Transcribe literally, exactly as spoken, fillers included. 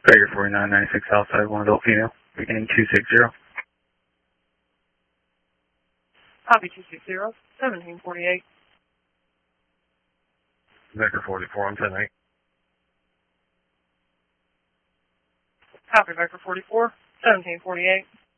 Vector forty-nine ninety-six outside, one adult female, beginning two six zero. Copy two six zero, seventeen forty-eight. Vector forty-four, I'm ten eight. Copy Vector forty-four, seventeen forty-eight.